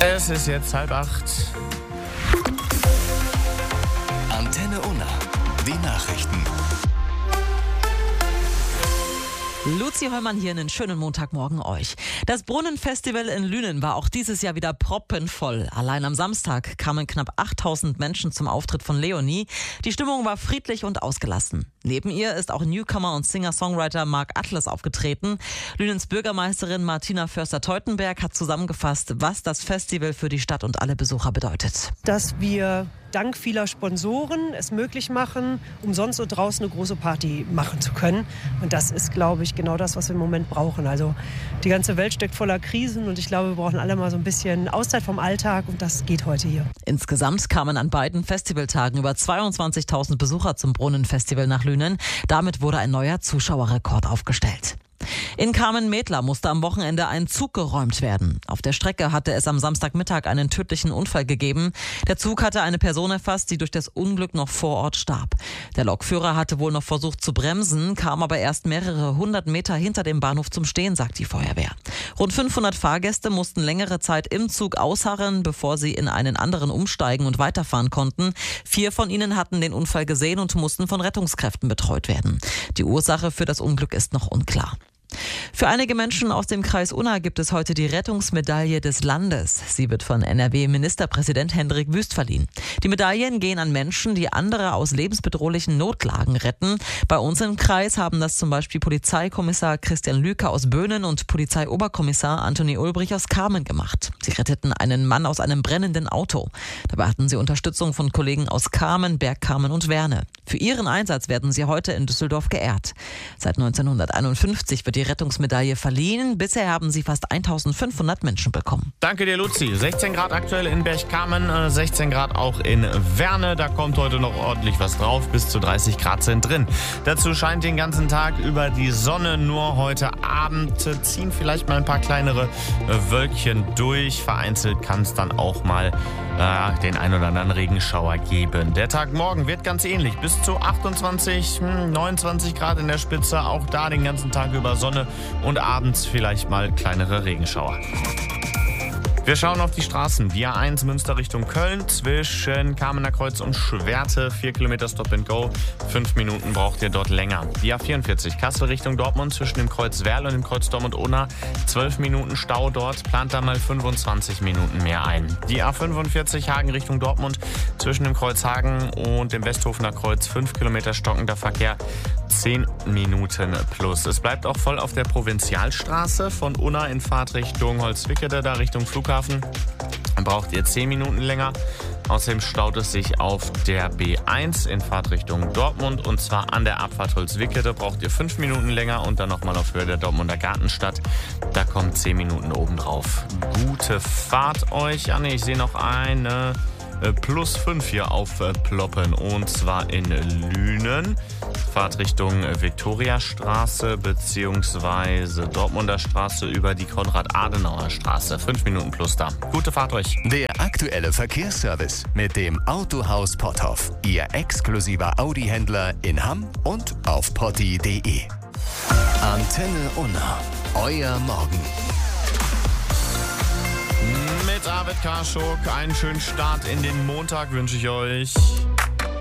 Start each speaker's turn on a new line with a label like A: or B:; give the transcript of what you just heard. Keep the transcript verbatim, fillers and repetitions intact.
A: Es ist jetzt halb acht.
B: Antenne Unna, die Nachrichten.
C: Luzi Heumann hier, einen schönen Montagmorgen euch. Das Brunnenfestival in Lünen war auch dieses Jahr wieder proppenvoll. Allein am Samstag kamen knapp achttausend Menschen zum Auftritt von Leonie. Die Stimmung war friedlich und ausgelassen. Neben ihr ist auch Newcomer und Singer-Songwriter Mark Atlas aufgetreten. Lünens Bürgermeisterin Martina Förster-Teutenberg hat zusammengefasst, was das Festival für die Stadt und alle Besucher bedeutet.
D: Dass wir dank vieler Sponsoren es möglich machen, umsonst und draußen eine große Party machen zu können. Und das ist, glaube ich, genau das, was wir im Moment brauchen. Also die ganze Welt steckt voller Krisen und ich glaube, wir brauchen alle mal so ein bisschen Auszeit vom Alltag und das geht heute hier.
C: Insgesamt kamen an beiden Festivaltagen über zweiundzwanzigtausend Besucher zum Brunnenfestival nach Lünen. Damit wurde ein neuer Zuschauerrekord aufgestellt. In Carmen-Medlar musste am Wochenende ein Zug geräumt werden. Auf der Strecke hatte es am Samstagmittag einen tödlichen Unfall gegeben. Der Zug hatte eine Person erfasst, die durch das Unglück noch vor Ort starb. Der Lokführer hatte wohl noch versucht zu bremsen, kam aber erst mehrere hundert Meter hinter dem Bahnhof zum Stehen, sagt die Feuerwehr. Rund fünfhundert Fahrgäste mussten längere Zeit im Zug ausharren, bevor sie in einen anderen umsteigen und weiterfahren konnten. Vier von ihnen hatten den Unfall gesehen und mussten von Rettungskräften betreut werden. Die Ursache für das Unglück ist noch unklar. Für einige Menschen aus dem Kreis Unna gibt es heute die Rettungsmedaille des Landes. Sie wird von N R W-Ministerpräsident Hendrik Wüst verliehen. Die Medaillen gehen an Menschen, die andere aus lebensbedrohlichen Notlagen retten. Bei uns im Kreis haben das zum Beispiel Polizeikommissar Christian Lüker aus Böhnen und Polizeioberkommissar Antoni Ulbrich aus Kamen gemacht. Sie retteten einen Mann aus einem brennenden Auto. Dabei hatten sie Unterstützung von Kollegen aus Kamen, Bergkamen und Werne. Für ihren Einsatz werden sie heute in Düsseldorf geehrt. Seit neunzehnhunderteinundfünfzig wird die Rettungsmedaille verliehen. Bisher haben sie fast eintausendfünfhundert Menschen bekommen.
A: Danke dir, Luzi. sechzehn Grad aktuell in Bergkamen, sechzehn Grad auch in Werne. Da kommt heute noch ordentlich was drauf. Bis zu dreißig Grad sind drin. Dazu scheint den ganzen Tag über die Sonne. Nur heute Abend ziehen vielleicht mal ein paar kleinere Wölkchen durch. Vereinzelt kann es dann auch mal äh, den ein oder anderen Regenschauer geben. Der Tag morgen wird ganz ähnlich. Bis zu achtundzwanzig, neunundzwanzig Grad in der Spitze. Auch da den ganzen Tag über Sonne. Und abends vielleicht mal kleinere Regenschauer. Wir schauen auf die Straßen. Die A eins Münster Richtung Köln zwischen Kamener Kreuz und Schwerte. Vier Kilometer Stop and Go. Fünf Minuten braucht ihr dort länger. Die A vierundvierzig Kassel Richtung Dortmund zwischen dem Kreuz Werl und dem Kreuz Dortmund-Unna. Zwölf Minuten Stau dort. Plant da mal fünfundzwanzig Minuten mehr ein. Die A fünfundvierzig Hagen Richtung Dortmund zwischen dem Kreuz Hagen und dem Westhofener Kreuz. Fünf Kilometer stockender Verkehr. Zehn Minuten plus. Es bleibt auch voll auf der Provinzialstraße von Unna in Fahrtrichtung Holzwickede, da Richtung Flughafen. Dann braucht ihr zehn Minuten länger. Außerdem staut es sich auf der B eins in Fahrtrichtung Dortmund und zwar an der Abfahrt Holzwickede braucht ihr fünf Minuten länger und dann nochmal auf Höhe der Dortmunder Gartenstadt. Da kommen zehn Minuten obendrauf. Gute Fahrt euch. Ah ne, ich sehe noch eine plus fünf hier aufploppen und zwar in Lünen. Fahrt Richtung Viktoriastraße bzw. Dortmunder Straße über die Konrad-Adenauer-Straße. Fünf Minuten plus da. Gute Fahrt euch.
B: Der aktuelle Verkehrsservice mit dem Autohaus Potthoff. Ihr exklusiver Audi-Händler in Hamm und auf potti punkt de. Antenne Unna. Euer Morgen.
A: Mit Arvid Karschuk einen schönen Start in den Montag wünsche ich euch.